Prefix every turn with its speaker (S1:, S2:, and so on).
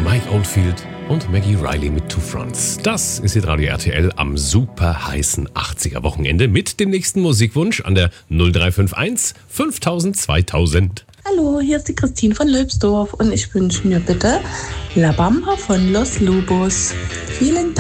S1: Mike Oldfield und Maggie Riley mit Two Fronts. Das ist jetzt Radio RTL am super heißen 80er-Wochenende mit dem nächsten Musikwunsch an der 0351 5000 2000.
S2: Hallo, hier ist die Christine von Lülpsdorf und ich wünsche mir bitte La Bamba von Los Lobos. Vielen Dank.